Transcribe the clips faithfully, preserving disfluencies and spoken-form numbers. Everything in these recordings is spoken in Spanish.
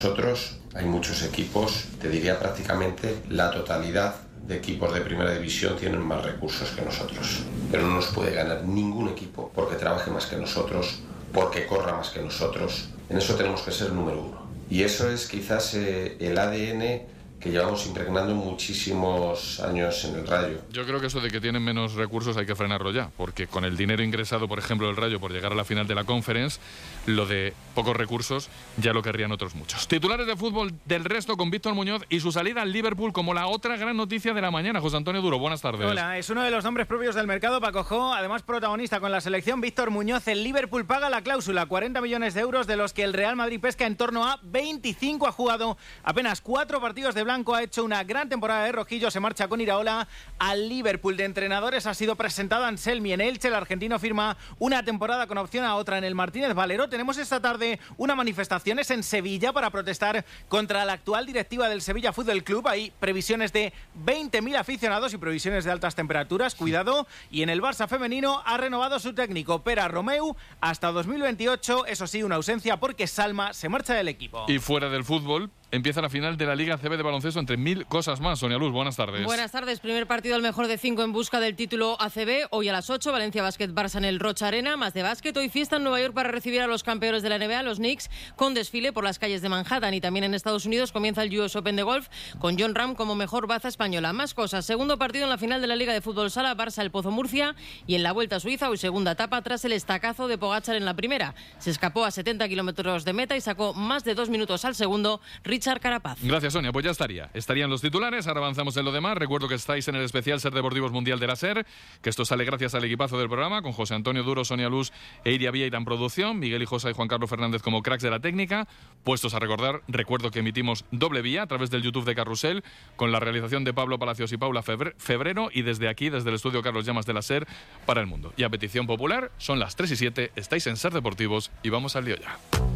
Nosotros, hay muchos equipos, te diría prácticamente la totalidad de equipos de primera división tienen más recursos que nosotros. Pero no nos puede ganar ningún equipo porque trabaje más que nosotros, porque corra más que nosotros. En eso tenemos que ser número uno. Y eso es quizás eh, el A D N que llevamos impregnando muchísimos años en el Rayo. Yo creo que eso de que tienen menos recursos hay que frenarlo ya, porque con el dinero ingresado, por ejemplo, del Rayo por llegar a la final de la Conference, lo de pocos recursos ya lo querrían otros muchos. Titulares de fútbol del resto con Víctor Muñoz y su salida al Liverpool como la otra gran noticia de la mañana. José Antonio Duro, buenas tardes. Hola, es uno de los nombres propios del mercado, Paco Jo, además protagonista con la selección Víctor Muñoz. El Liverpool paga la cláusula, cuarenta millones de euros, de los que el Real Madrid pesca en torno a veinticinco. Ha jugado apenas cuatro partidos de blanco, ha hecho una gran temporada de rojillo, se marcha con Iraola al Liverpool. De entrenadores ha sido presentado Anselmi en Elche, el argentino firma una temporada con opción a otra en el Martínez Valero. Tenemos esta tarde una manifestaciones en Sevilla para protestar contra la actual directiva del Sevilla Fútbol Club. Hay previsiones de veinte mil aficionados y previsiones de altas temperaturas, cuidado. Y en el Barça femenino ha renovado su técnico Pere Romeu hasta dos mil veintiocho, eso sí, una ausencia porque Salma se marcha del equipo. Y fuera del fútbol, empieza la final de la Liga A C B de baloncesto, entre mil cosas más. Sonia Luz, buenas tardes. Buenas tardes. Primer partido al mejor de cinco en busca del título A C B. Hoy a las ocho, Valencia Basket Barça en el Rocha Arena. Más de básquet. Hoy fiesta en Nueva York para recibir a los campeones de la N B A, los Knicks, con desfile por las calles de Manhattan. Y también en Estados Unidos comienza el U S Open de golf con Jon Rahm como mejor baza española. Más cosas. Segundo partido en la final de la Liga de Fútbol Sala, Barça el Pozo Murcia. Y en la Vuelta a Suiza, hoy segunda etapa tras el estacazo de Pogačar en la primera. Se escapó a setenta kilómetros de meta y sacó más de dos minutos al segundo Richard Carapaz. Gracias, Sonia. Pues ya estaría. Estarían los titulares. Ahora avanzamos en lo demás. Recuerdo que estáis en el especial Ser Deportivos Mundial de la SER, que esto sale gracias al equipazo del programa, con José Antonio Duro, Sonia Luz e Iria Vía en producción, Miguel Hijosa y Juan Carlos Fernández como cracks de la técnica. Puestos a recordar, recuerdo que emitimos doble vía a través del YouTube de Carrusel, con la realización de Pablo Palacios y Paula Febrero, y desde aquí, desde el estudio Carlos Llamas de la SER, para el mundo. Y a petición popular, son las tres y siete, estáis en Ser Deportivos y vamos al lío ya.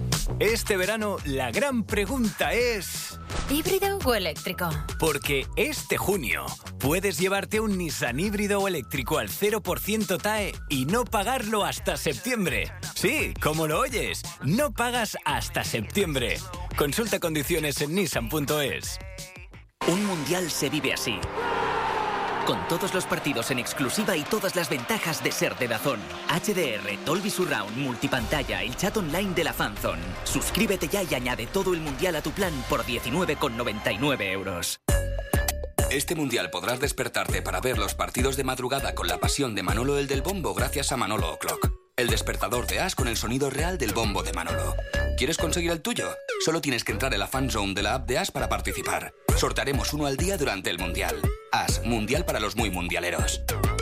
Este verano la gran pregunta es... ¿híbrido o eléctrico? Porque este junio puedes llevarte un Nissan híbrido o eléctrico al cero por ciento T A E y no pagarlo hasta septiembre. Sí, como lo oyes, no pagas hasta septiembre. Consulta condiciones en nissan punto es. Un mundial se vive así. Con todos los partidos en exclusiva y todas las ventajas de ser de DAZN. H D R, Dolby Surround, multipantalla, el chat online de la Fanzone. Suscríbete ya y añade todo el mundial a tu plan por diecinueve con noventa y nueve euros. Este mundial podrás despertarte para ver los partidos de madrugada con la pasión de Manolo el del Bombo gracias a Manolo O'Clock. El despertador de As con el sonido real del bombo de Manolo. ¿Quieres conseguir el tuyo? Solo tienes que entrar en la fanzone de la app de As para participar. Sortearemos uno al día durante el mundial. As, mundial para los muy mundialeros.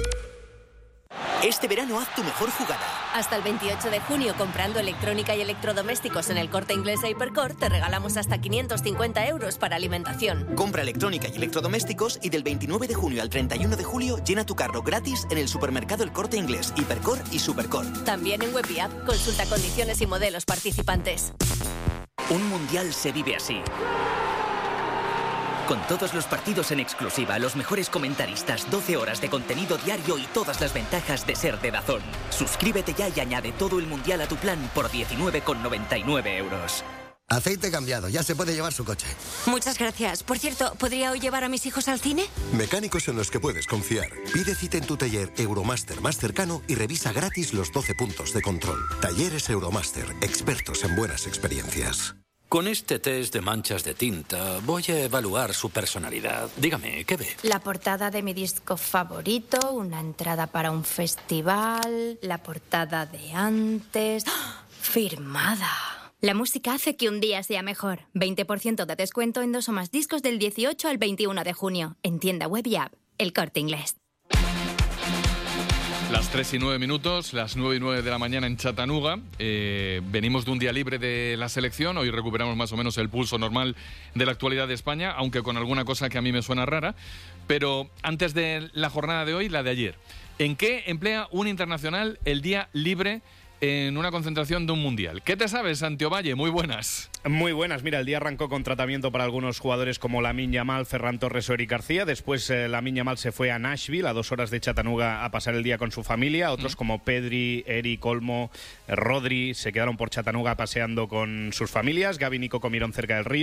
Este verano haz tu mejor jugada. Hasta el veintiocho de junio, comprando electrónica y electrodomésticos en el Corte Inglés e Hipercor, te regalamos hasta quinientos cincuenta euros para alimentación. Compra electrónica y electrodomésticos y del veintinueve de junio al treinta y uno de julio llena tu carro gratis en el supermercado El Corte Inglés, Hipercor y Supercor. También en web y app. Consulta condiciones y modelos participantes. Un mundial se vive así. Con todos los partidos en exclusiva, los mejores comentaristas, doce horas de contenido diario y todas las ventajas de ser de DAZN. Suscríbete ya y añade todo el mundial a tu plan por diecinueve con noventa y nueve euros. Aceite cambiado, ya se puede llevar su coche. Muchas gracias. Por cierto, ¿podría hoy llevar a mis hijos al cine? Mecánicos en los que puedes confiar. Pide cita en tu taller Euromaster más cercano y revisa gratis los doce puntos de control. Talleres Euromaster, expertos en buenas experiencias. Con este test de manchas de tinta voy a evaluar su personalidad. Dígame, ¿qué ve? La portada de mi disco favorito, una entrada para un festival, la portada de antes... ¡Oh! ¡Firmada! La música hace que un día sea mejor. veinte por ciento de descuento en dos o más discos del dieciocho al veintiuno de junio. En tienda web y app. El Corte Inglés. Las tres y nueve minutos, las nueve y nueve de la mañana en Chattanooga. Eh, venimos de un día libre de la selección. Hoy recuperamos más o menos el pulso normal de la actualidad de España, aunque con alguna cosa que a mí me suena rara. Pero antes de la jornada de hoy, la de ayer. ¿En qué emplea un internacional el día libre en una concentración de un mundial. ¿Qué te sabes, Santi Ovalle? Muy buenas. Muy buenas. Mira, el día arrancó con tratamiento para algunos jugadores como Lamine Yamal, Ferran Torres o Eric García. Después eh, Lamine Yamal se fue a Nashville, a dos horas de Chattanooga, a pasar el día con su familia. Otros mm. como Pedri, Eric, Olmo, eh, Rodri se quedaron por Chattanooga paseando con sus familias. Gavi y Nico comieron cerca del río.